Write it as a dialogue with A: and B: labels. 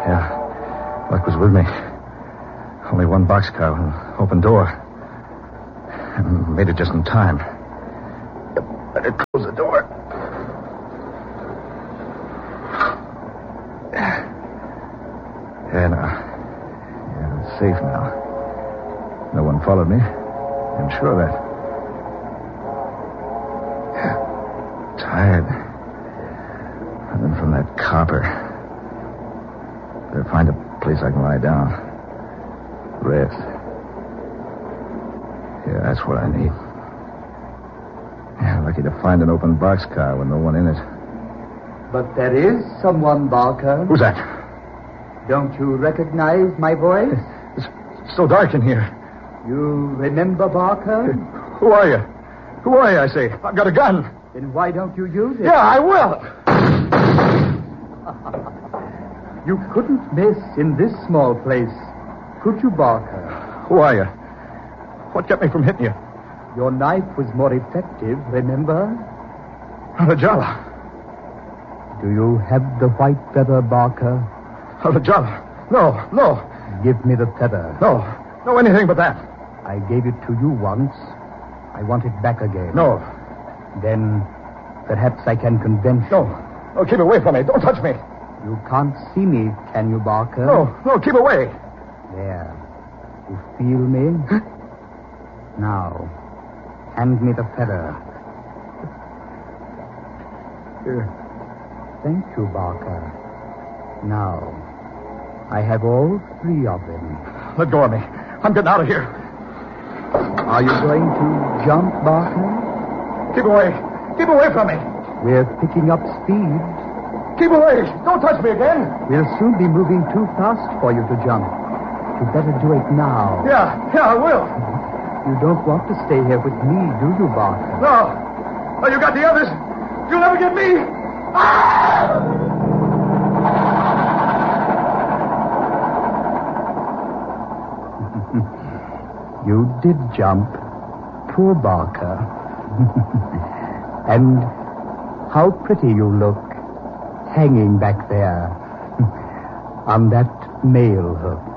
A: Yeah. Luck was with me. Only one boxcar with an open door. I made it just in time. Better close the door. Yeah, it's safe now. No one followed me. I'm sure of that. Yeah, tired. And then from that copper. Better find a place I can lie down. Rest. Yeah, that's what I need. Yeah, lucky to find an open boxcar with no one in it.
B: But there is someone, Barker.
A: Who's that?
B: Don't you recognize my voice?
A: It's so dark in here.
B: You remember Barker?
A: Who are you? Who are you, I say? I've got a gun.
B: Then why don't you use it?
A: Yeah, I will.
B: You couldn't miss in this small place, could you, Barker?
A: Who are you? What kept me from hitting you?
B: Your knife was more effective, remember?
A: Alajala.
B: Do you have the white feather, Barker?
A: Alajala. No.
B: Give me the feather.
A: No, anything but that.
B: I gave it to you once. I want it back again.
A: No.
B: Then perhaps I can convince you.
A: No, keep away from me. Don't touch me.
B: You can't see me, can you, Barker?
A: No, keep away.
B: There. You feel me? Now, hand me the feather.
A: Here.
B: Thank you, Barker. Now, I have all three of them.
A: Let go of me. I'm getting out of here.
B: Are you going to jump, Barker?
A: Keep away. Keep away from me.
B: We're picking up speed.
A: Keep away. Don't touch me again.
B: We'll soon be moving too fast for you to jump. You better do it now.
A: Yeah, I will.
B: You don't want to stay here with me, do you, Barker?
A: No, you got the others. You'll never get me. Ah!
B: You did jump. Poor Barker. And how pretty you look, hanging back there on that mail hook.